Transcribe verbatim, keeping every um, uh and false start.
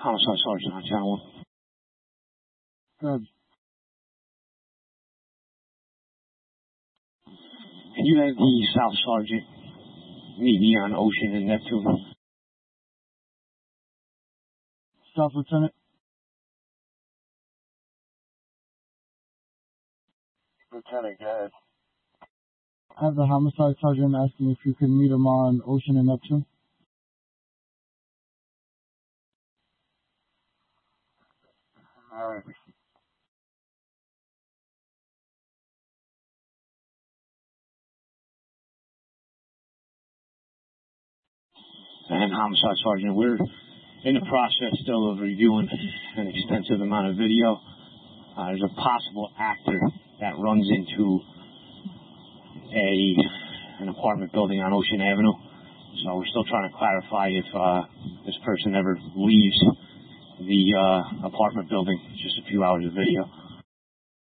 Homicide Sergeant on Channel one. Good. Can you have the South Sergeant meet me on Ocean and Neptune? Staff Lieutenant. Lieutenant, go ahead. I have the Homicide Sergeant asking if you can meet him on Ocean and Neptune. All right. And Homicide Sergeant, we're in the process still of reviewing an extensive amount of video. Uh, there's a possible actor that runs into a an apartment building on Ocean Avenue. So we're still trying to clarify if uh, this person ever leaves the uh, apartment building. Just a few hours of video.